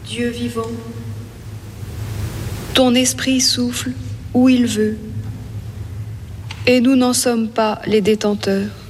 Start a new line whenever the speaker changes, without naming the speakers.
Dieu vivant, ton esprit souffle où il veut, et nous n'en sommes pas les détenteurs.